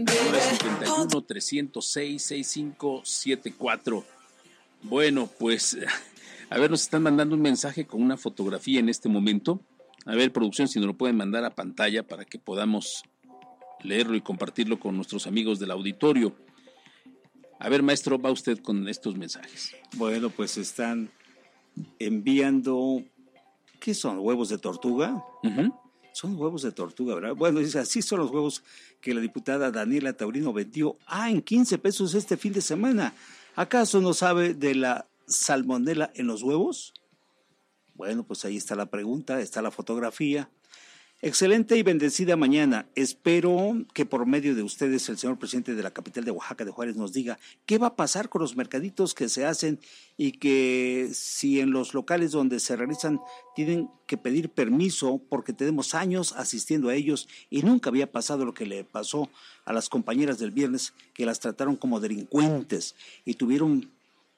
951-306-6574. Bueno, pues, a ver, nos están mandando un mensaje con una fotografía en este momento. A ver, producción, si nos lo pueden mandar a pantalla para que podamos leerlo y compartirlo con nuestros amigos del auditorio. A ver, maestro, va usted con estos mensajes. Bueno, pues están enviando, ¿qué son? ¿Huevos de tortuga? Uh-huh. Son huevos de tortuga, ¿verdad? Bueno, dice, así son los huevos que la diputada Daniela Taurino vendió en 15 pesos este fin de semana. ¿Acaso no sabe de la salmonela en los huevos? Bueno, pues ahí está la pregunta, está la fotografía. Excelente y bendecida mañana. Espero que por medio de ustedes el señor presidente de la capital de Oaxaca de Juárez nos diga qué va a pasar con los mercaditos que se hacen y que si en los locales donde se realizan tienen que pedir permiso porque tenemos años asistiendo a ellos y nunca había pasado lo que le pasó a las compañeras del viernes, que las trataron como delincuentes y tuvieron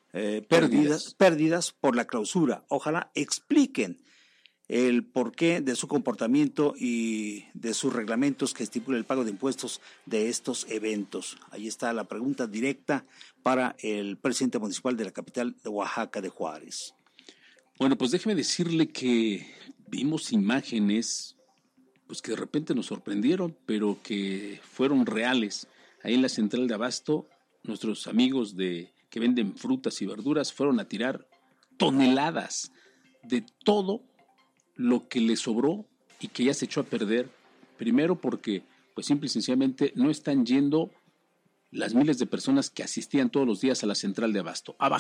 pérdidas por la clausura. Ojalá expliquen el porqué de su comportamiento y de sus reglamentos que estipula el pago de impuestos de estos eventos. Ahí está la pregunta directa para el presidente municipal de la capital de Oaxaca de Juárez. Bueno, pues déjeme decirle que vimos imágenes pues que de repente nos sorprendieron, pero que fueron reales. Ahí en la central de abasto, nuestros amigos que venden frutas y verduras fueron a tirar toneladas de todo lo que le sobró y que ya se echó a perder, primero porque pues simple y sencillamente no están yendo las miles de personas que asistían todos los días a la central de abasto. Han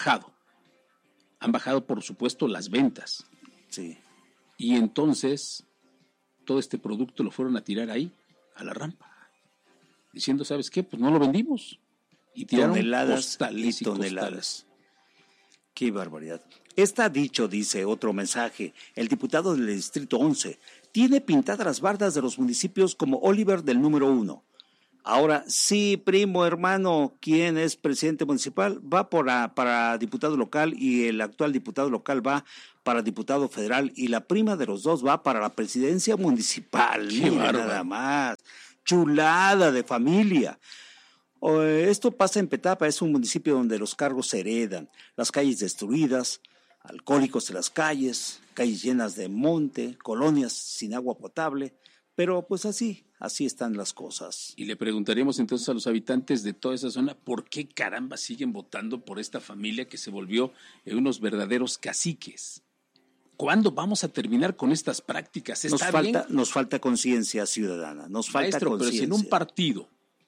bajado por supuesto las ventas. Sí. Y entonces todo este producto lo fueron a tirar ahí, a la rampa, diciendo, ¿sabes qué? Pues no lo vendimos. Y tiraron toneladas y toneladas. ¡Qué barbaridad! Está dicho, dice otro mensaje, el diputado del Distrito 11, tiene pintadas las bardas de los municipios como Oliver del número 1. Ahora, sí, primo, hermano, ¿quién es presidente municipal? Va para diputado local y el actual diputado local va para diputado federal y la prima de los dos va para la presidencia municipal. Mira, nada más. Chulada de familia. Esto pasa en Petapa, es un municipio donde los cargos se heredan, las calles destruidas, alcohólicos en las calles llenas de monte, colonias sin agua potable, pero pues así están las cosas. Y le preguntaríamos entonces a los habitantes de toda esa zona, ¿por qué caramba siguen votando por esta familia que se volvió unos verdaderos caciques? ¿Cuándo vamos a terminar con estas prácticas? Nos falta conciencia ciudadana, Maestro, pero si en un partido,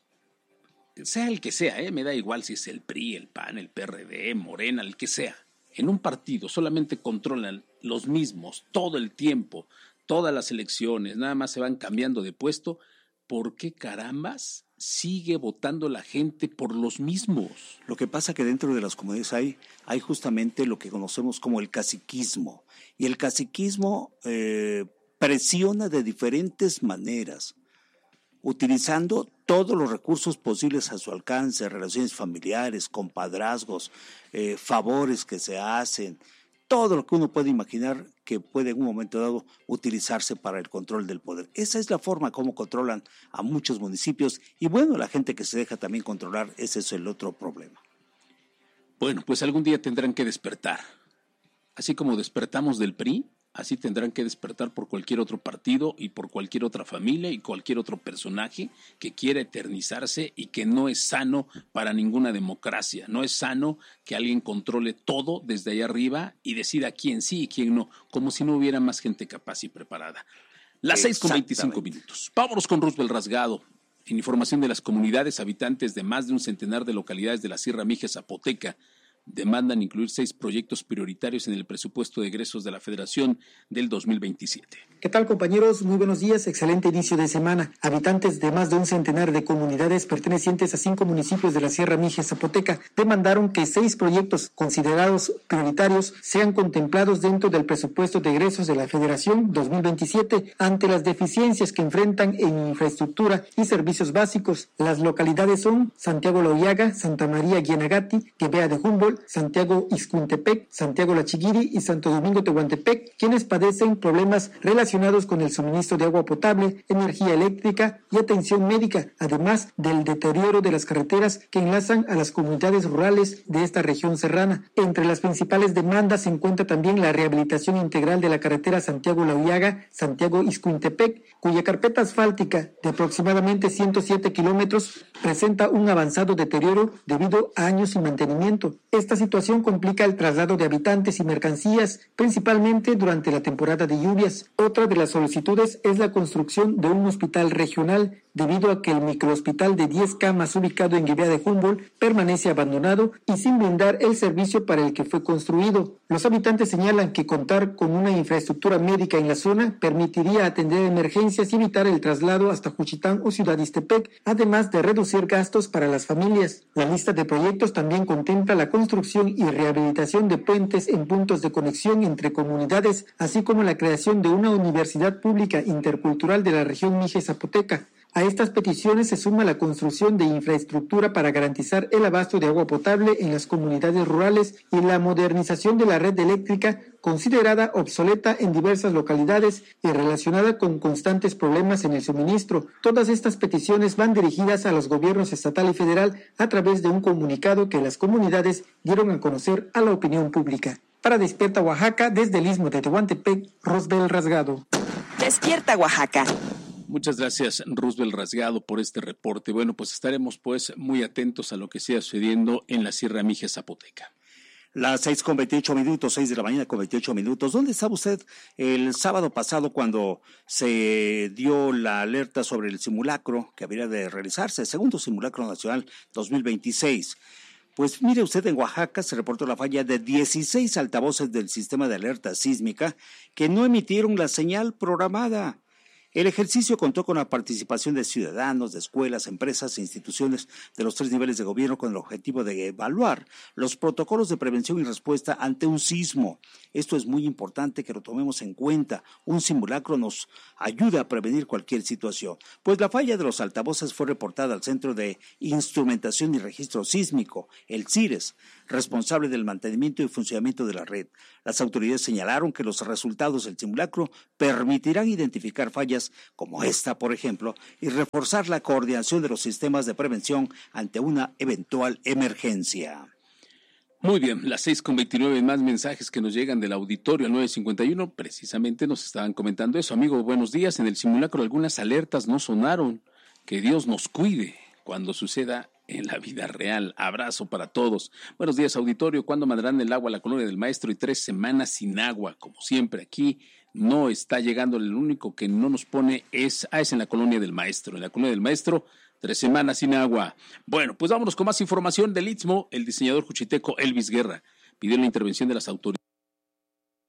sea el que sea, me da igual si es el PRI, el PAN, el PRD, Morena, el que sea, en un partido solamente controlan los mismos todo el tiempo, todas las elecciones, nada más se van cambiando de puesto, ¿por qué carambas sigue votando la gente por los mismos? Lo que pasa que dentro de las comunidades hay justamente lo que conocemos como el caciquismo, y el caciquismo presiona de diferentes maneras, utilizando todos los recursos posibles a su alcance, relaciones familiares, compadrazgos, favores que se hacen, todo lo que uno puede imaginar que puede en un momento dado utilizarse para el control del poder. Esa es la forma como controlan a muchos municipios y bueno, la gente que se deja también controlar, ese es el otro problema. Bueno, pues algún día tendrán que despertar. Así como despertamos del PRI, así tendrán que despertar por cualquier otro partido y por cualquier otra familia y cualquier otro personaje que quiera eternizarse y que no es sano para ninguna democracia. No es sano que alguien controle todo desde allá arriba y decida quién sí y quién no, como si no hubiera más gente capaz y preparada. Las 6:25. Vámonos con Roosevelt Rasgado. En información de las comunidades, habitantes de más de un centenar de localidades de la Sierra Mije Zapoteca demandan incluir 6 proyectos prioritarios en el presupuesto de egresos de la Federación del 2027. ¿Qué tal, compañeros? Muy buenos días, excelente inicio de semana. Habitantes de más de un centenar de comunidades pertenecientes a 5 municipios de la Sierra Mije Zapoteca demandaron que 6 proyectos considerados prioritarios sean contemplados dentro del presupuesto de egresos de la Federación 2027 ante las deficiencias que enfrentan en infraestructura y servicios básicos. Las localidades son Santiago Loiaga, Santa María Guienagati, Quebea de Humboldt, Pascual, Santiago Ixcuintepec, Santiago La Chiguiri y Santo Domingo Tehuantepec, quienes padecen problemas relacionados con el suministro de agua potable, energía eléctrica y atención médica, además del deterioro de las carreteras que enlazan a las comunidades rurales de esta región serrana. Entre las principales demandas se encuentra también la rehabilitación integral de la carretera Santiago-La Huiaga, Santiago Ixcuintepec, cuya carpeta asfáltica de aproximadamente 107 kilómetros presenta un avanzado deterioro debido a años sin mantenimiento. Esta situación complica el traslado de habitantes y mercancías, principalmente durante la temporada de lluvias. Otra de las solicitudes es la construcción de un hospital regional, debido a que el microhospital de 10 camas ubicado en Guevea de Humboldt permanece abandonado y sin brindar el servicio para el que fue construido. Los habitantes señalan que contar con una infraestructura médica en la zona permitiría atender emergencias y evitar el traslado hasta Juchitán o Ciudad Ixtepec, además de reducir gastos para las familias. La lista de proyectos también contempla la construcción y rehabilitación de puentes en puntos de conexión entre comunidades, así como la creación de una universidad pública intercultural de la región Mije-Zapoteca. A estas peticiones se suma la construcción de infraestructura para garantizar el abasto de agua potable en las comunidades rurales y la modernización de la red eléctrica, considerada obsoleta en diversas localidades y relacionada con constantes problemas en el suministro. Todas estas peticiones van dirigidas a los gobiernos estatal y federal a través de un comunicado que las comunidades dieron a conocer a la opinión pública. Para Despierta Oaxaca, desde el Istmo de Tehuantepec, Rosbel Rasgado. Despierta Oaxaca. Muchas gracias, Roosevelt Rasgado, por este reporte. Bueno, pues estaremos muy atentos a lo que siga sucediendo en la Sierra Mije Zapoteca. Las 6:28, 6 de la mañana con 28 minutos. ¿Dónde estaba usted el sábado pasado cuando se dio la alerta sobre el simulacro que habría de realizarse, segundo simulacro nacional 2026? Pues mire usted, en Oaxaca se reportó la falla de 16 altavoces del sistema de alerta sísmica que no emitieron la señal programada. El ejercicio contó con la participación de ciudadanos, de escuelas, empresas e instituciones de los 3 niveles de gobierno con el objetivo de evaluar los protocolos de prevención y respuesta ante un sismo. Esto es muy importante que lo tomemos en cuenta. Un simulacro nos ayuda a prevenir cualquier situación. Pues la falla de los altavoces fue reportada al Centro de Instrumentación y Registro Sísmico, el CIRES, responsable del mantenimiento y funcionamiento de la red. Las autoridades señalaron que los resultados del simulacro permitirán identificar fallas como esta, por ejemplo, y reforzar la coordinación de los sistemas de prevención ante una eventual emergencia. Muy bien, las 6:29, más mensajes que nos llegan del auditorio al 951, precisamente nos estaban comentando eso. Amigo, buenos días. En el simulacro algunas alertas no sonaron. Que Dios nos cuide cuando suceda en la vida real. Abrazo para todos. Buenos días, auditorio. ¿Cuándo mandarán el agua a la colonia del Maestro? Y 3 semanas sin agua, como siempre aquí. No está llegando, el único que no nos pone es en la colonia del Maestro. En la colonia del Maestro, 3 semanas sin agua. Bueno, pues vámonos con más información del Istmo. El diseñador juchiteco Elvis Guerra pidió la intervención de las autoridades